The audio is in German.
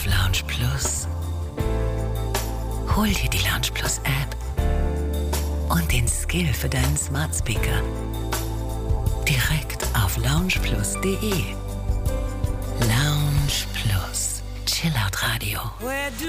auf Lounge Plus. Hol dir die Lounge Plus App und den Skill für deinen Smart Speaker direkt auf loungeplus.de. Lounge Plus. Chillout Radio.